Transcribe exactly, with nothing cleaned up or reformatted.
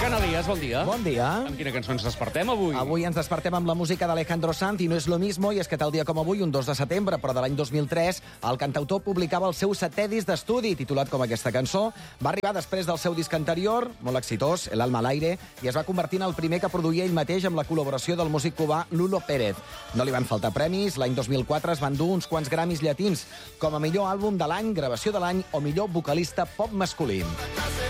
Canalies, bon dia. Bon dia. Amb quina cançó ens despertem avui? Avui ens despertem amb la música d'Alejandro Sanz i no és lo mismo, i és que tal dia com avui, un dos de setembre, però de l'any dos mil tres, el cantautor publicava el seu setè disc d'estudi, titulat com aquesta cançó. Va arribar després del seu disc anterior, molt exitós, El alma al aire, i es va convertir en el primer que produïa ell mateix amb la col·laboració del músic cubà Lulo Pérez. No li van faltar premis, l'any dos mil quatre es van dur uns quants gramis llatins, com a millor àlbum de l'any, gravació de l'any o millor vocalista pop masculí.